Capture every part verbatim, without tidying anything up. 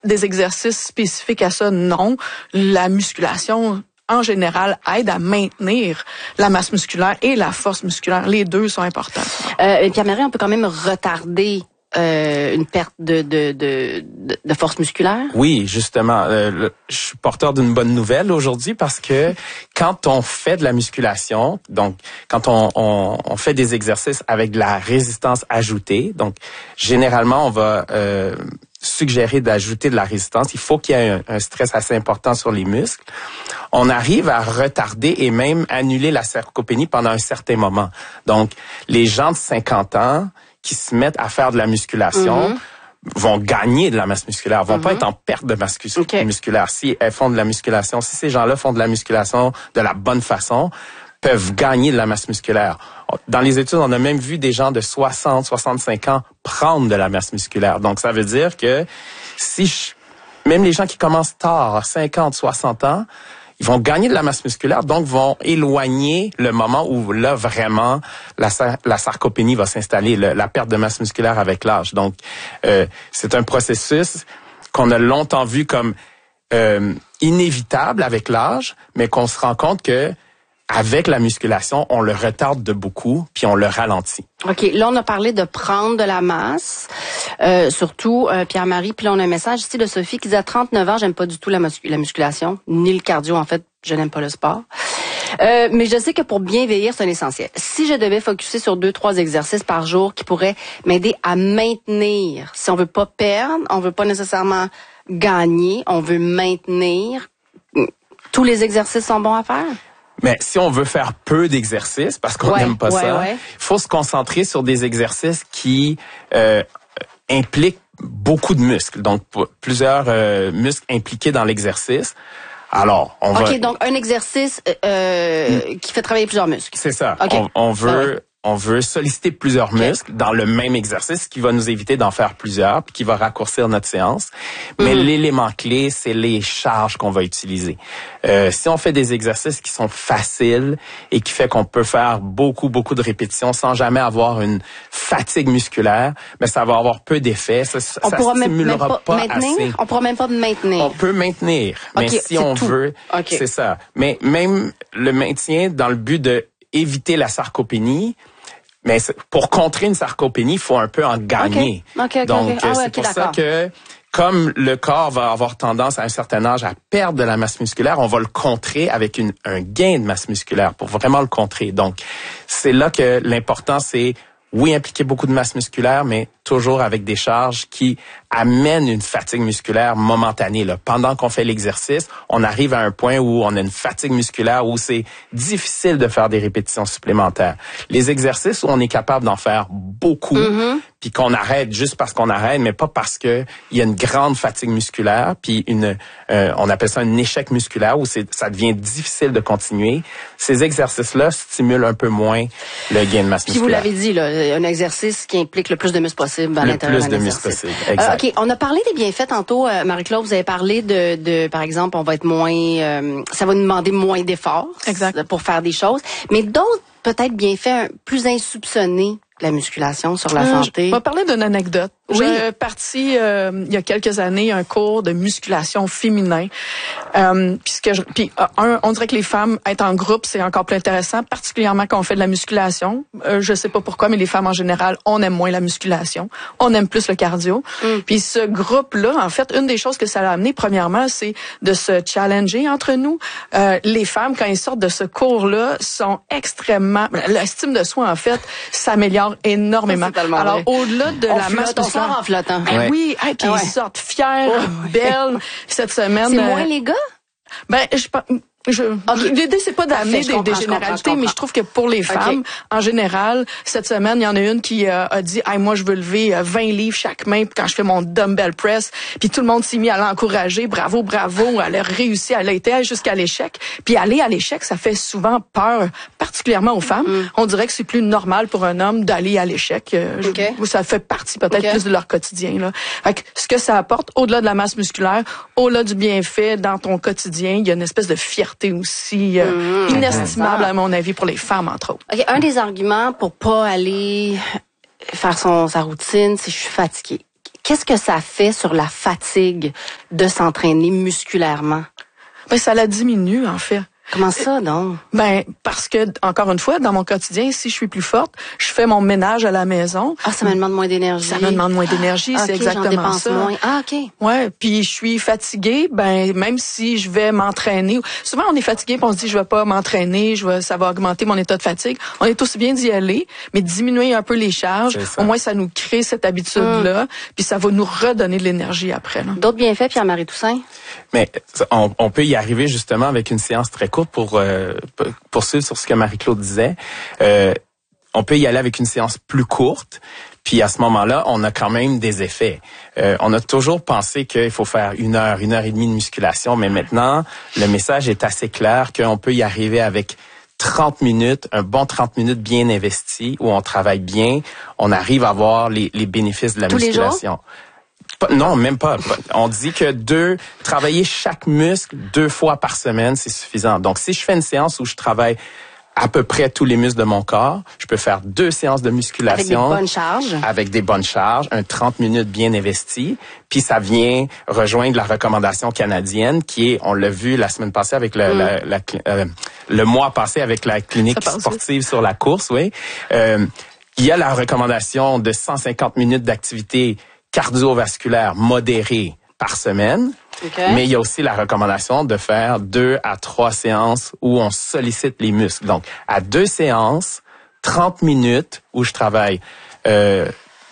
des exercices spécifiques à ça? Non. La musculation, en général, aide à maintenir la masse musculaire et la force musculaire. Les deux sont importants. Euh, Pierre-Marie, on peut quand même retarder euh, une perte de, de, de, de force musculaire? Oui, justement. Euh, le, je suis porteur d'une bonne nouvelle aujourd'hui parce que quand on fait de la musculation, donc quand on, on, on fait des exercices avec de la résistance ajoutée, donc généralement, on va... Euh, suggérer d'ajouter de la résistance. Il faut qu'il y ait un, un stress assez important sur les muscles. On arrive à retarder et même annuler la sarcopénie pendant un certain moment. Donc, les gens de cinquante ans qui se mettent à faire de la musculation mm-hmm. vont gagner de la masse musculaire, vont mm-hmm. pas être en perte de masse okay. musculaire. Si elles font de la musculation, si ces gens-là font de la musculation de la bonne façon, peuvent gagner de la masse musculaire. Dans les études, on a même vu des gens de soixante, soixante-cinq ans prendre de la masse musculaire. Donc, ça veut dire que si je, même les gens qui commencent tard, à cinquante, soixante ans, ils vont gagner de la masse musculaire, donc vont éloigner le moment où là, vraiment, la, la sarcopénie va s'installer, le, la perte de masse musculaire avec l'âge. Donc, euh, c'est un processus qu'on a longtemps vu comme euh, inévitable avec l'âge, mais qu'on se rend compte que avec la musculation, on le retarde de beaucoup, puis on le ralentit. OK. Là, on a parlé de prendre de la masse, euh, surtout euh, Pierre-Marie. Puis là, on a un message ici de Sophie qui dit à trente-neuf ans, j'aime pas du tout la, mus- la musculation, ni le cardio. En fait, je n'aime pas le sport. Euh, mais je sais que pour bien vieillir, c'est un essentiel. Si je devais focusser sur deux, trois exercices par jour qui pourraient m'aider à maintenir, si on veut pas perdre, on veut pas nécessairement gagner, on veut maintenir, tous les exercices sont bons à faire? Mais si on veut faire peu d'exercices, parce qu'on n'aime ouais, pas ouais, ça, il ouais. faut se concentrer sur des exercices qui euh, impliquent beaucoup de muscles. Donc, plusieurs euh, muscles impliqués dans l'exercice. Alors, on okay, va... OK, donc un exercice euh, mm. qui fait travailler plusieurs muscles. C'est ça. Okay. On, on veut... Ah ouais. On veut solliciter plusieurs okay. muscles dans le même exercice, ce qui va nous éviter d'en faire plusieurs, puis qui va raccourcir notre séance. Mais mm-hmm. l'élément clé, c'est les charges qu'on va utiliser. Euh, si on fait des exercices qui sont faciles et qui fait qu'on peut faire beaucoup, beaucoup de répétitions sans jamais avoir une fatigue musculaire, mais ça va avoir peu d'effet. Ça, on ça pourra stimulera même pas, pas maintenir? assez. On pourra même pas maintenir. On peut maintenir, okay, mais si on tout. veut, okay. c'est ça. Mais même le maintien dans le but de éviter la sarcopénie. Mais pour contrer une sarcopénie, il faut un peu en gagner. Okay. Okay, okay, Donc, okay. Ah, c'est ouais, pour okay, ça que, comme le corps va avoir tendance à un certain âge à perdre de la masse musculaire, on va le contrer avec une, un gain de masse musculaire pour vraiment le contrer. Donc, c'est là que l'important, c'est, oui, impliquer beaucoup de masse musculaire, mais toujours avec des charges qui amènent une fatigue musculaire momentanée. Là. Pendant qu'on fait l'exercice, on arrive à un point où on a une fatigue musculaire où c'est difficile de faire des répétitions supplémentaires. Les exercices où on est capable d'en faire beaucoup, mm-hmm. puis qu'on arrête juste parce qu'on arrête, mais pas parce que il y a une grande fatigue musculaire, puis une, euh, on appelle ça un échec musculaire où c'est, ça devient difficile de continuer. Ces exercices-là stimulent un peu moins le gain de masse puis musculaire. Puis vous l'avez dit, là, un exercice qui implique le plus de muscles possible à le l'intérieur plus d'un de muscles exercice. possible, exact. Euh, OK, on a parlé des bienfaits tantôt, euh, Marie-Claude, vous avez parlé de, de, par exemple, on va être moins, euh, ça va nous demander moins d'efforts exact. Pour faire des choses, mais d'autres peut-être bienfaits plus insoupçonnés de la musculation sur la euh, santé. Je vais parler d'une anecdote. Oui. J'ai parti euh, il y a quelques années un cours de musculation féminin. Euh, puis ce que je, puis un, on dirait que les femmes être en groupe c'est encore plus intéressant, particulièrement quand on fait de la musculation. Euh, je sais pas pourquoi, mais les femmes en général, on aime moins la musculation, on aime plus le cardio. Mm. Puis ce groupe-là, en fait, une des choses que ça a amené, premièrement, c'est de se challenger entre nous. Euh, les femmes, quand elles sortent de ce cours-là, sont extrêmement, l'estime de soi en fait s'améliore énormément. Alors vrai. Au-delà de on la masse musculaire. En flottant. Ben ouais. Oui, hey, puis ah ouais. Ils sortent fiers, oh, belles cette semaine. C'est moins les gars? Ben, je pense... Je, okay. L'idée, c'est pas d'amener des, des généralités, mais je trouve que pour les femmes, okay. en général, cette semaine, il y en a une qui euh, a dit hey, « moi, je veux lever euh, vingt livres chaque main quand je fais mon dumbbell press. » Puis tout le monde s'est mis à l'encourager. Bravo, bravo. Elle a réussi. Elle a été jusqu'à l'échec. Puis aller à l'échec, ça fait souvent peur, particulièrement aux femmes. Mm. On dirait que c'est plus normal pour un homme d'aller à l'échec. Euh, okay. je, ça fait partie peut-être okay. plus de leur quotidien. Là. Fait que ce que ça apporte, au-delà de la masse musculaire, au-delà du bienfait dans ton quotidien, il y a une espèce de fierté aussi euh, mmh, inestimable à mon avis pour les femmes entre autres. Okay, un des arguments pour pas aller faire son sa routine, c'est je suis fatiguée. qu'est-ce que ça fait sur la fatigue de s'entraîner musculairement? Ben, ça la diminue, en fait. Comment ça, donc? Ben, parce que, encore une fois, dans mon quotidien, si je suis plus forte, je fais mon ménage à la maison. Ah, ça me demande moins d'énergie. Ça me demande moins d'énergie, ah, c'est okay, exactement j'en dépense ça. Moins. Ah, OK. Ouais, puis je suis fatiguée, ben, même si je vais m'entraîner. Souvent, on est fatigué puis on se dit, je vais pas m'entraîner, je vais, ça va augmenter mon état de fatigue. On est aussi bien d'y aller, mais diminuer un peu les charges. Au moins, ça nous crée cette habitude-là, hum. puis ça va nous redonner de l'énergie après, là. D'autres bienfaits, Pierre-Marie Toussaint? Mais on, on peut y arriver justement avec une séance très courte pour euh, poursuivre sur ce que Marie-Claude disait. Euh, on peut y aller avec une séance plus courte, puis à ce moment-là, on a quand même des effets. Euh, on a toujours pensé qu'il faut faire une heure, une heure et demie de musculation, mais maintenant, le message est assez clair qu'on peut y arriver avec trente minutes, un bon trente minutes bien investi, où on travaille bien, on arrive à avoir les, les bénéfices de la Tous musculation. Les jours? Non, même pas. On dit que deux, travailler chaque muscle deux fois par semaine, c'est suffisant. Donc, si je fais une séance où je travaille à peu près tous les muscles de mon corps, je peux faire deux séances de musculation. Avec des bonnes charges. Avec des bonnes charges, un trente minutes bien investi. Puis ça vient rejoindre la recommandation canadienne qui est, on l'a vu la semaine passée avec le, mm. la, la, euh, le mois passé avec la clinique sportive sur la course, oui. Euh, il y a la recommandation de cent cinquante minutes d'activité cardiovasculaire modérée par semaine. Okay. Mais il y a aussi la recommandation de faire deux à trois séances où on sollicite les muscles. Donc, à deux séances, trente minutes où je travaille euh,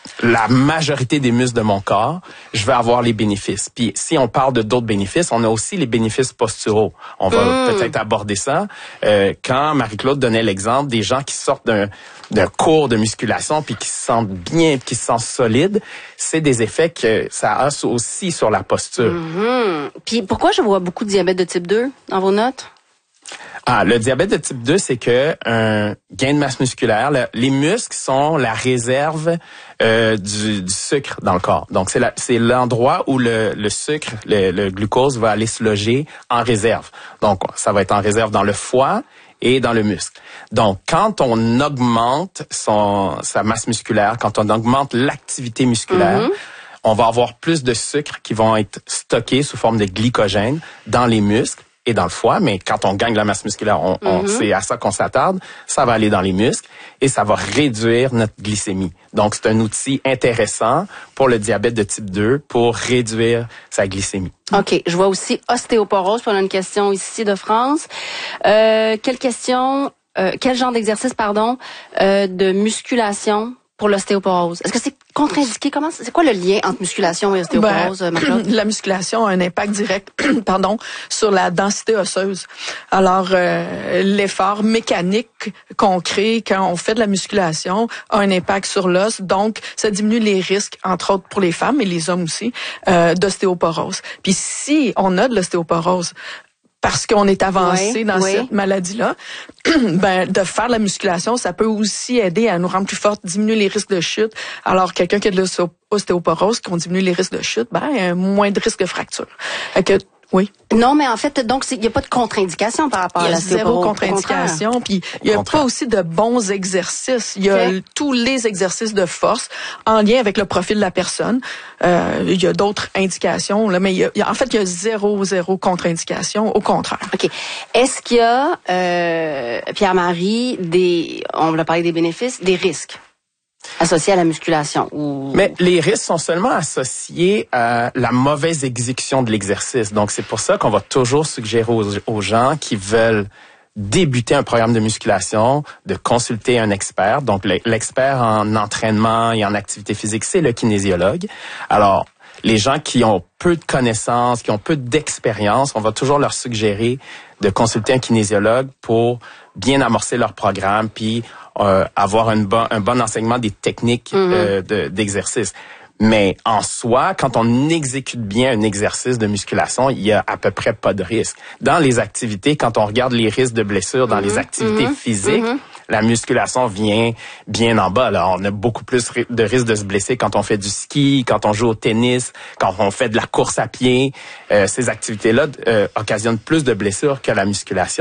la majorité des muscles de mon corps, je vais avoir les bénéfices. Puis, si on parle de d'autres bénéfices, on a aussi les bénéfices posturaux. On va mmh. peut-être aborder ça. Euh, quand Marie-Claude donnait l'exemple des gens qui sortent d'un d'un cours de musculation puis qui se sentent bien, qui se sentent solides, c'est des effets que ça a aussi sur la posture. Mm-hmm. Puis pourquoi je vois beaucoup de diabète de type deux dans vos notes? Ah, le diabète de type deux, c'est que un gain de masse musculaire, le, les muscles sont la réserve euh, du, du sucre dans le corps. Donc c'est la, c'est l'endroit où le, le sucre, le, le glucose va aller se loger en réserve. Donc ça va être en réserve dans le foie et dans le muscle. Donc, quand on augmente son, sa masse musculaire, quand on augmente l'activité musculaire, mm-hmm. on va avoir plus de sucre qui vont être stockés sous forme de glycogène dans les muscles et dans le foie. Mais quand on gagne la masse musculaire, on, mm-hmm. on, c'est à ça qu'on s'attarde. Ça va aller dans les muscles et ça va réduire notre glycémie. Donc, c'est un outil intéressant pour le diabète de type deux pour réduire sa glycémie. OK. Je vois aussi ostéoporose. On a une question ici de France. Euh, quelle question, euh, quel genre d'exercice, pardon, euh, de musculation pour l'ostéoporose? Est-ce que c'est contre-indiqué? Comment, c'est quoi le lien entre musculation et ostéoporose, ben, Marie-Claude? La musculation a un impact direct, pardon, sur la densité osseuse. Alors, euh, l'effort mécanique qu'on crée quand on fait de la musculation a un impact sur l'os. Donc, ça diminue les risques, entre autres pour les femmes et les hommes aussi, euh, d'ostéoporose. Puis si on a de l'ostéoporose, parce qu'on est avancé oui, dans oui. cette maladie-là, ben de faire de la musculation, ça peut aussi aider à nous rendre plus fortes, diminuer les risques de chute. Alors, quelqu'un qui a de l'ostéoporose, qui diminue les risques de chute, ben moins de risques de fracture. Fait que, oui. Non, mais en fait, donc, il n'y a pas de contre-indication par rapport à l'ostéoporose. Il y a zéro contre-indication. Puis, il n'y a pas aussi de bons exercices. Il y a okay. tous les exercices de force en lien avec le profil de la personne. Euh, il y a d'autres indications, là, mais il y a, il y a, en fait, il y a zéro, zéro contre-indication. Au contraire. OK. Est-ce qu'il y a, euh, Pierre-Marie, des, on va parler des bénéfices, des risques associés à la musculation? Ou... Mais les risques sont seulement associés à la mauvaise exécution de l'exercice. Donc, c'est pour ça qu'on va toujours suggérer aux, aux gens qui veulent débuter un programme de musculation, de consulter un expert. Donc, l'expert en entraînement et en activité physique, c'est le kinésiologue. Alors, les gens qui ont peu de connaissances, qui ont peu d'expérience, on va toujours leur suggérer de consulter un kinésiologue pour bien amorcer leur programme, puis euh, avoir un bon, un bon enseignement des techniques mm-hmm. euh, de, d'exercice. Mais en soi, quand on exécute bien un exercice de musculation, il y a à peu près pas de risque. Dans les activités, quand on regarde les risques de blessures dans mm-hmm. les activités mm-hmm. physiques, mm-hmm. la musculation vient bien en bas. Là, on a beaucoup plus de risques de se blesser quand on fait du ski, quand on joue au tennis, quand on fait de la course à pied. Euh, ces activités-là euh, occasionnent plus de blessures que la musculation.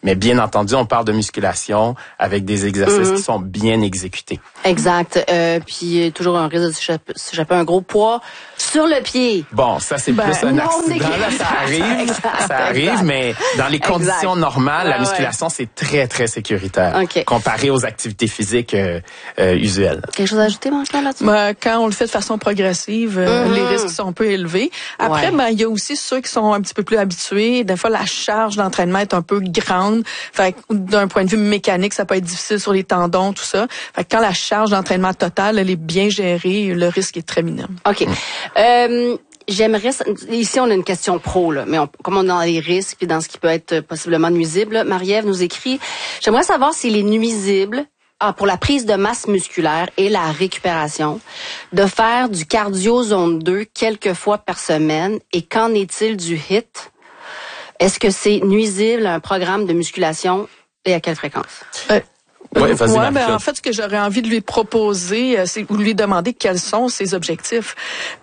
Mais bien entendu, on parle de musculation avec des exercices mm-hmm. qui sont bien exécutés. Exact. Euh, puis toujours un risque de s'échapper un gros poids sur le pied. Bon, ça c'est ben, plus un accident. Là, ça arrive, exact, ça arrive, exact. Mais dans les conditions exact. normales, la musculation, ouais. c'est très, très sécuritaire okay. comparé aux activités physiques euh, euh, usuelles. Quelque chose à ajouter, Manchmal, là-dessus? Ben, quand on le fait de façon progressive, euh, mm-hmm. les risques sont un peu élevés. Après, ouais. ben, il y a aussi ceux qui sont un petit peu plus habitués. Des fois, la charge d'entraînement est un peu grande. Fait d'un point de vue mécanique, ça peut être difficile sur les tendons, tout ça. Fait que quand la charge d'entraînement totale, elle est bien gérée, le risque est très minime. OK. Mm. Euh, J'aimerais, ici on a une question pro, là, mais on, comme on est dans les risques puis dans ce qui peut être possiblement nuisible, Marie-Ève nous écrit, j'aimerais savoir s'il est nuisible ah, pour la prise de masse musculaire et la récupération de faire du cardio zone deux quelques fois par semaine et qu'en est-il du H I I T? Est-ce que c'est nuisible à un programme de musculation et à quelle fréquence? Euh. Oui, vas-y, ouais, ben, en fait, ce que j'aurais envie de lui proposer, c'est ou lui demander quels sont ses objectifs.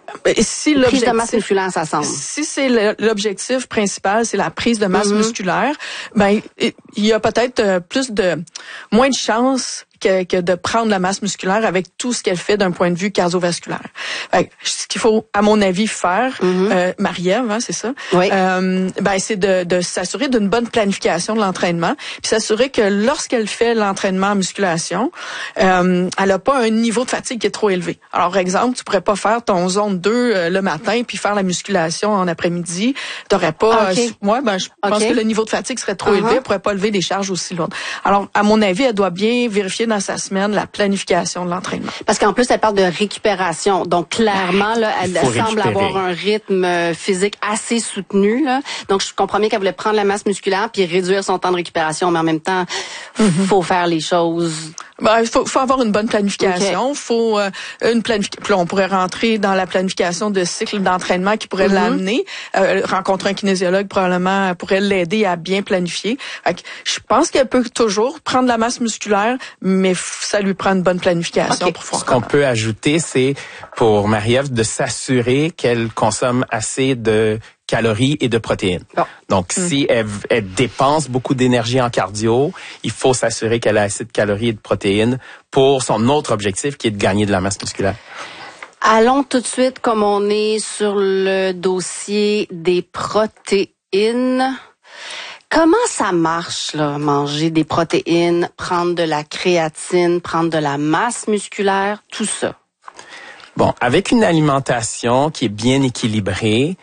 Si prise de masse musculaire, ça semble. Si c'est l'objectif principal, c'est la prise de masse mm-hmm. musculaire, ben il y a peut-être plus de moins de chances que, que de prendre la masse musculaire avec tout ce qu'elle fait d'un point de vue cardiovasculaire. Fait, ce qu'il faut, à mon avis, faire, mm-hmm. euh, Marie-Ève, hein, c'est ça, oui. euh, ben c'est de, de s'assurer d'une bonne planification de l'entraînement, puis s'assurer que lorsqu'elle fait l'entraînement en musculation, euh, elle a pas un niveau de fatigue qui est trop élevé. Alors, par exemple, tu pourrais pas faire ton zone deux euh, le matin puis faire la musculation en après-midi. T'aurais pas, okay. euh, moi, ben je pense okay. que le niveau de fatigue serait trop uh-huh. élevé, elle pourrait pas lever des charges aussi lourdes. Alors, à mon avis, elle doit bien vérifier dans sa semaine la planification de l'entraînement. Parce qu'en plus, elle parle de récupération. Donc, clairement, là, elle, elle semble récupérer. avoir un rythme physique assez soutenu. Là. Donc, je comprends bien qu'elle voulait prendre la masse musculaire puis réduire son temps de récupération, mais en même temps, mm-hmm. faut faire les choses. Ben, il faut, faut avoir une bonne planification. Okay. Faut euh, une planification. Puis là, on pourrait rentrer dans la planification de cycle d'entraînement qui pourrait mm-hmm. l'amener. Euh, rencontrer un kinésiologue probablement pourrait l'aider à bien planifier. Fait que je pense qu'elle peut toujours prendre la masse musculaire, mais ça lui prend une bonne planification okay. pour faire. Ce qu'on peut ajouter, c'est pour Marie-Ève de s'assurer qu'elle consomme assez de calories et de protéines. Bon. Donc, mmh. si elle, elle dépense beaucoup d'énergie en cardio, il faut s'assurer qu'elle a assez de calories et de protéines pour son autre objectif qui est de gagner de la masse musculaire. Allons tout de suite, comme on est sur le dossier des protéines. Comment ça marche, là, manger des protéines, prendre de la créatine, prendre de la masse musculaire, tout ça? Bon, avec une alimentation qui est bien équilibrée,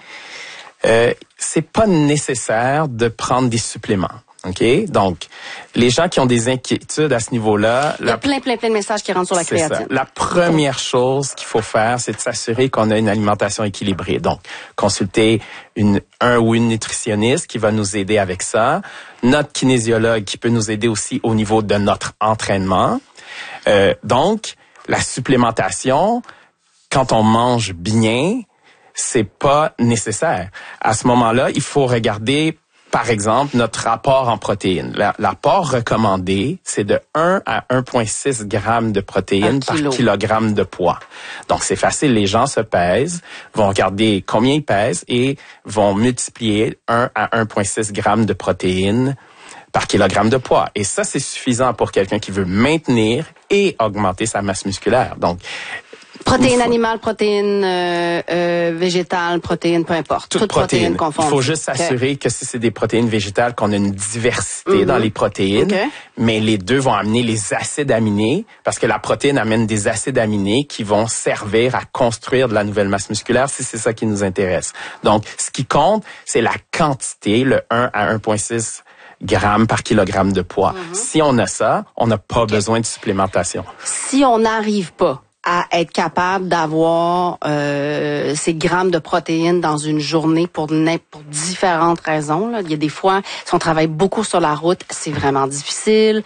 Euh, c'est pas nécessaire de prendre des suppléments. OK? Donc, les gens qui ont des inquiétudes à ce niveau-là... Il y a la... plein, plein, plein de messages qui rentrent sur la c'est créatine. Ça. La première chose qu'il faut faire, c'est de s'assurer qu'on a une alimentation équilibrée. Donc, consulter une, un ou une nutritionniste qui va nous aider avec ça. Notre kinésiologue qui peut nous aider aussi au niveau de notre entraînement. Euh, donc, la supplémentation, quand on mange bien... c'est pas nécessaire. À ce moment-là, il faut regarder, par exemple, notre rapport en protéines. L'apport recommandé, c'est de un à un virgule six grammes de protéines par kilogramme de poids. Donc, c'est facile. Les gens se pèsent, vont regarder combien ils pèsent et vont multiplier un à un virgule six grammes de protéines par kilogramme de poids. Et ça, c'est suffisant pour quelqu'un qui veut maintenir et augmenter sa masse musculaire. Donc, protéines animales, protéines euh, euh, végétales, protéines, peu importe. Toutes, Toutes protéines, protéines confondues. Il faut juste s'assurer okay. que si c'est des protéines végétales, qu'on a une diversité mm-hmm. dans les protéines. Okay. Mais les deux vont amener les acides aminés, parce que la protéine amène des acides aminés qui vont servir à construire de la nouvelle masse musculaire, si c'est ça qui nous intéresse. Donc, ce qui compte, c'est la quantité, le un à un virgule six grammes par kilogramme de poids. Mm-hmm. Si on a ça, on n'a pas okay. besoin de supplémentation. Si on n'arrive pas à être capable d'avoir euh, ces grammes de protéines dans une journée pour, pour différentes raisons. Là. Il y a des fois, si on travaille beaucoup sur la route, c'est vraiment difficile.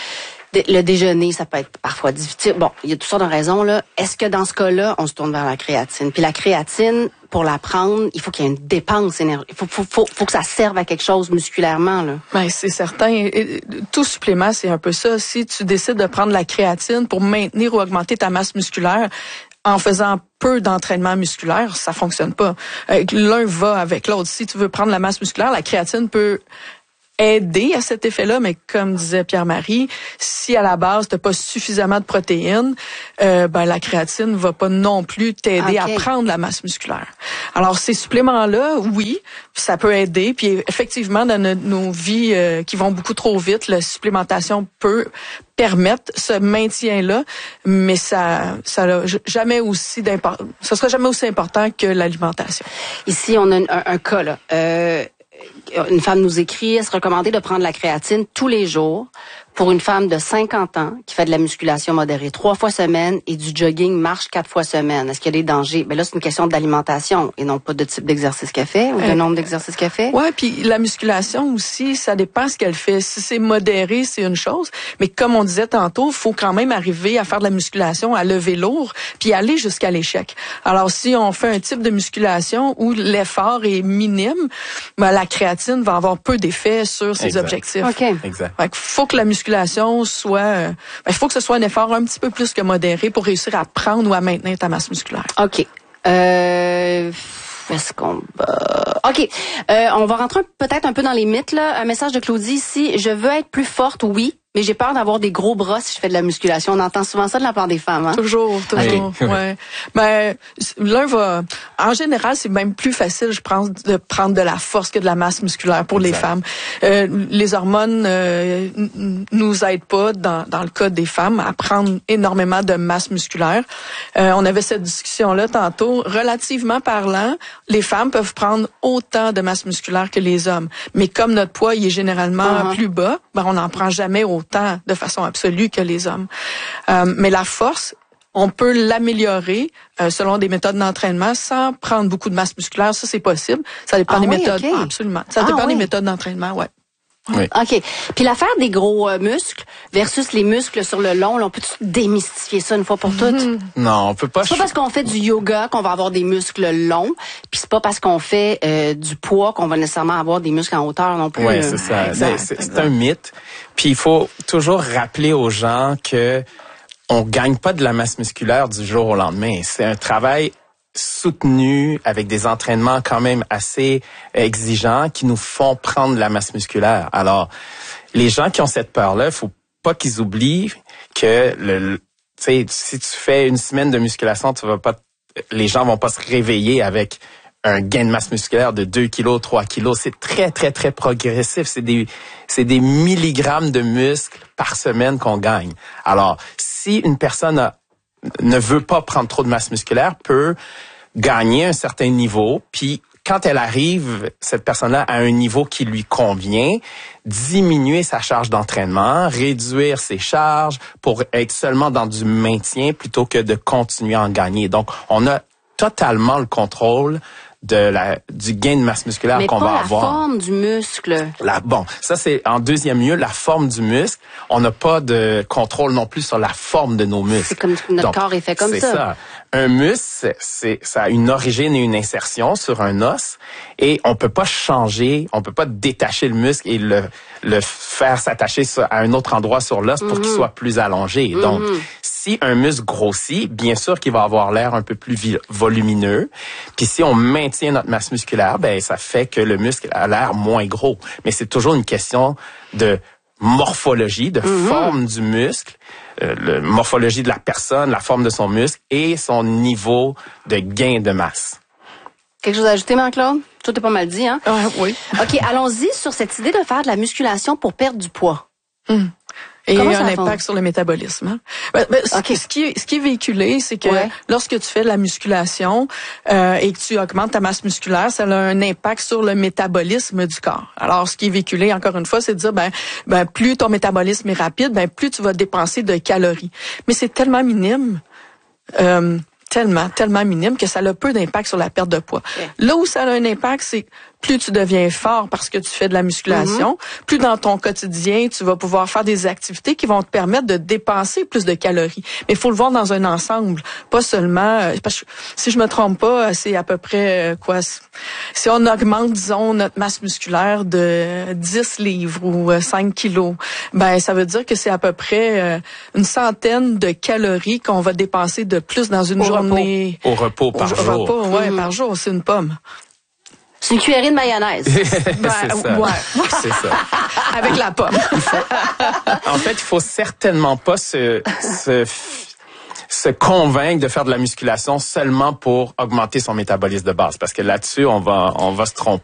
Le déjeuner, ça peut être parfois difficile. Bon, il y a toutes sortes de raisons. Là. Est-ce que dans ce cas-là, on se tourne vers la créatine? Puis la créatine, pour la prendre, il faut qu'il y ait une dépense énergétique. Il faut, faut, faut, faut que ça serve à quelque chose musculairement. Là. Ben, c'est certain. Et tout supplément, c'est un peu ça. Si tu décides de prendre la créatine pour maintenir ou augmenter ta masse musculaire, en faisant peu d'entraînement musculaire, ça fonctionne pas. Euh, l'un va avec l'autre. Si tu veux prendre la masse musculaire, la créatine peut aider à cet effet-là, mais comme disait Pierre-Marie, si à la base t'as pas suffisamment de protéines, euh, ben la créatine va pas non plus t'aider okay. à prendre la masse musculaire. Alors ces suppléments-là, oui, ça peut aider. Puis effectivement, dans nos, nos vies euh, qui vont beaucoup trop vite, la supplémentation peut permettre ce maintien-là, mais ça, ça n'a jamais aussi d'importance. Ça sera jamais aussi important que l'alimentation. Ici, on a un, un, un cas là. Euh, Une femme nous écrit, est-ce recommandé de prendre la créatine tous les jours pour une femme de cinquante ans qui fait de la musculation modérée trois fois semaine et du jogging marche quatre fois semaine? Est-ce qu'il y a des dangers? Ben là, c'est une question d'alimentation et non pas de type d'exercice qu'elle fait ou de euh, nombre d'exercices qu'elle fait. Ouais, puis la musculation aussi, ça dépend ce qu'elle fait. Si c'est modéré, c'est une chose, mais comme on disait tantôt, il faut quand même arriver à faire de la musculation, à lever lourd, puis aller jusqu'à l'échec. Alors si on fait un type de musculation où l'effort est minime, ben, la créatine va avoir peu d'effet sur ses exact. objectifs. OK. Exact. Fait qu'il faut que la musculation soit, euh, ben, il faut que ce soit un effort un petit peu plus que modéré pour réussir à prendre ou à maintenir ta masse musculaire. OK. Euh, est-ce qu'on, euh, OK. Euh, on va rentrer peut-être un peu dans les mythes, là. Un message de Claudie ici. Je veux être plus forte, oui. Mais j'ai peur d'avoir des gros bras si je fais de la musculation. On entend souvent ça de la part des femmes, hein? Toujours, toujours, oui. ouais. Ben, l'un va, en général, c'est même plus facile, je pense, de prendre de la force que de la masse musculaire pour exact. les femmes. Euh, les hormones euh, nous aident pas, dans, dans le cas des femmes, à prendre énormément de masse musculaire. Euh, on avait cette discussion-là tantôt. Relativement parlant, les femmes peuvent prendre autant de masse musculaire que les hommes. Mais comme notre poids, il est généralement uh-huh. plus bas, ben, on n'en prend jamais autant de façon absolue que les hommes. Euh, mais la force, on peut l'améliorer euh, selon des méthodes d'entraînement sans prendre beaucoup de masse musculaire. Ça, c'est possible. Ça dépend ah, des oui, méthodes. Okay. Ah, absolument. Ça ah, dépend oui. des méthodes d'entraînement, ouais. Oui. OK. Puis l'affaire des gros euh, muscles versus les muscles sur le long, là, on peut démystifier ça une fois pour toutes? Mm-hmm. Non, on peut pas. C'est pas parce qu'on fait du yoga qu'on va avoir des muscles longs, puis c'est pas parce qu'on fait euh, du poids qu'on va nécessairement avoir des muscles en hauteur non plus. Oui, c'est ça. Exact, c'est, c'est un mythe. Puis il faut toujours rappeler aux gens que on gagne pas de la masse musculaire du jour au lendemain. C'est un travail soutenu avec des entraînements quand même assez exigeants qui nous font prendre de la masse musculaire. Alors, les gens qui ont cette peur-là, il faut pas qu'ils oublient que le, tu sais, si tu fais une semaine de musculation, tu vas pas, les gens vont pas se réveiller avec un gain de masse musculaire de deux kilos, trois kilos. C'est très, très, très progressif. C'est des, c'est des milligrammes de muscles par semaine qu'on gagne. Alors, si une personne a ne veut pas prendre trop de masse musculaire, peut gagner un certain niveau, puis quand elle arrive, cette personne-là, à un niveau qui lui convient, diminuer sa charge d'entraînement, réduire ses charges pour être seulement dans du maintien plutôt que de continuer à en gagner. Donc, on a totalement le contrôle de la du gain de masse musculaire mais qu'on va avoir. Mais pas la forme du muscle. La, bon, ça c'est en deuxième lieu, la forme du muscle. On n'a pas de contrôle non plus sur la forme de nos muscles. C'est comme notre Donc, corps est fait comme c'est ça. ça. Un muscle, c'est ça a une origine et une insertion sur un os et on peut pas changer, on peut pas détacher le muscle et le le faire s'attacher à un autre endroit sur l'os pour mm-hmm. qu'il soit plus allongé. Mm-hmm. Donc si un muscle grossit, bien sûr qu'il va avoir l'air un peu plus volumineux. Puis si on maintient notre masse musculaire, ben ça fait que le muscle a l'air moins gros. Mais c'est toujours une question de morphologie, de mm-hmm. forme du muscle, euh, la morphologie de la personne, la forme de son muscle et son niveau de gain de masse. Quelque chose à ajouter, Marc-Claude? Tout est pas mal dit, hein? Euh, oui. OK, allons-y sur cette idée de faire de la musculation pour perdre du poids. Hum. Et Comment un ça impact sur le métabolisme. Hein? Ben, ben, okay. Ce qui est, ce qui est véhiculé, c'est que ouais. lorsque tu fais de la musculation euh, et que tu augmentes ta masse musculaire, ça a un impact sur le métabolisme du corps. Alors, ce qui est véhiculé, encore une fois, c'est de dire, ben, ben plus ton métabolisme est rapide, ben plus tu vas dépenser de calories. Mais c'est tellement minime. Euh, tellement, tellement minime que ça a peu d'impact sur la perte de poids. Okay. Là où ça a un impact, c'est plus tu deviens fort parce que tu fais de la musculation, mm-hmm. plus dans ton quotidien, tu vas pouvoir faire des activités qui vont te permettre de dépenser plus de calories. Mais il faut le voir dans un ensemble, pas seulement... Parce que, si je me trompe pas, c'est à peu près quoi... Si on augmente, disons, notre masse musculaire de dix livres ou cinq kilos, ben ça veut dire que c'est à peu près une centaine de calories qu'on va dépenser de plus dans une au journée. Repos. Au repos par au jour. Au repos, ouais, mm-hmm. par jour, c'est une pomme. C'est une cuillerée de mayonnaise. Ben, c'est ça. Ouais. C'est ça. Avec la pomme. En fait, il faut certainement pas se, se, se convaincre de faire de la musculation seulement pour augmenter son métabolisme de base, parce que là-dessus, on va, on va se tromper.